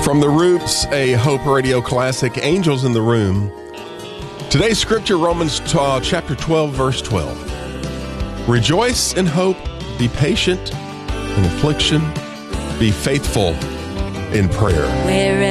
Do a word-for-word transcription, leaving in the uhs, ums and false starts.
From the Roots, a Hope Radio classic, Angels in the Room. Today's scripture, Romans uh, chapter twelve, verse twelve. Rejoice in hope, be patient in affliction, be faithful in prayer. Where